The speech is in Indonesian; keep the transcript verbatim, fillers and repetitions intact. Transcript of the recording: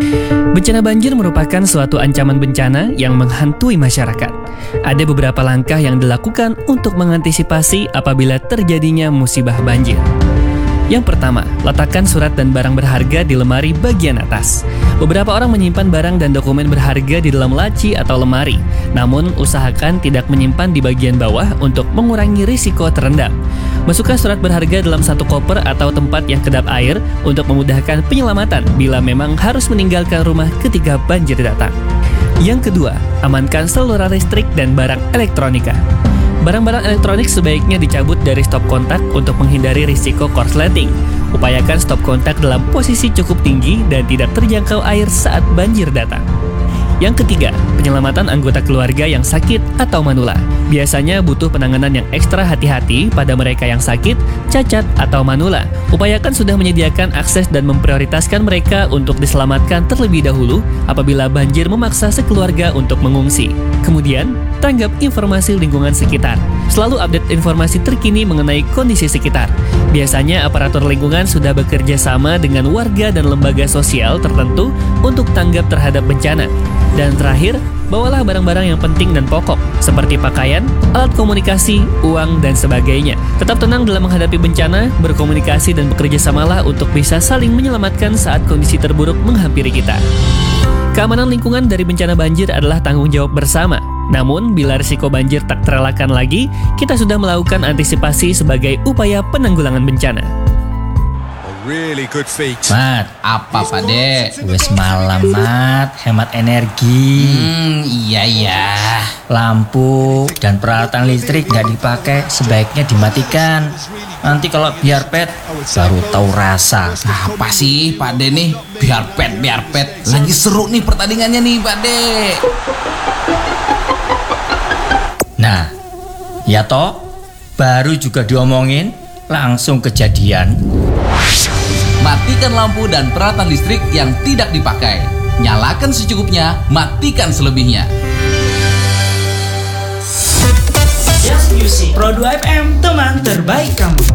Bencana banjir merupakan suatu ancaman bencana yang menghantui masyarakat. Ada beberapa langkah yang dilakukan untuk mengantisipasi apabila terjadinya musibah banjir. Yang pertama, letakkan surat dan barang berharga di lemari bagian atas. Beberapa orang menyimpan barang dan dokumen berharga di dalam laci atau lemari, namun usahakan tidak menyimpan di bagian bawah untuk mengurangi risiko terendam. Masukkan surat berharga dalam satu koper atau tempat yang kedap air untuk memudahkan penyelamatan bila memang harus meninggalkan rumah ketika banjir datang. Yang kedua, amankan saluran listrik dan barang elektronika. Barang-barang elektronik sebaiknya dicabut dari stop kontak untuk menghindari risiko korsleting. Upayakan stop kontak dalam posisi cukup tinggi dan tidak terjangkau air saat banjir datang. Yang ketiga, penyelamatan anggota keluarga yang sakit atau manula. Biasanya butuh penanganan yang ekstra hati-hati pada mereka yang sakit, cacat, atau manula. Upayakan sudah menyediakan akses dan memprioritaskan mereka untuk diselamatkan terlebih dahulu apabila banjir memaksa sekeluarga untuk mengungsi. Kemudian, tanggap informasi lingkungan sekitar. Selalu update informasi terkini mengenai kondisi sekitar. Biasanya aparatur lingkungan sudah bekerja sama dengan warga dan lembaga sosial tertentu untuk tanggap terhadap bencana. Dan terakhir, bawalah barang-barang yang penting dan pokok, seperti pakaian, alat komunikasi, uang, dan sebagainya. Tetap tenang dalam menghadapi bencana, berkomunikasi dan bekerja samalah untuk bisa saling menyelamatkan saat kondisi terburuk menghampiri kita. Keamanan lingkungan dari bencana banjir adalah tanggung jawab bersama. Namun, bila risiko banjir tak terelakkan lagi, kita sudah melakukan antisipasi sebagai upaya penanggulangan bencana. Really good feat. Mat, Apa Pade? wes malam Mat, hemat energi. Hmm, iya ya. Lampu dan peralatan listrik nggak dipakai, sebaiknya dimatikan. Nanti kalau biar pet, baru tahu rasa. Apa sih Pade nih? Biar pet, biar pet. Lagi seru nih pertandingannya nih Pade. Nah, ya toh, baru juga diomongin, langsung kejadian. Matikan lampu dan peralatan listrik yang tidak dipakai. Nyalakan secukupnya, matikan selebihnya. Just Music Pro dua F M, teman terbaik kamu.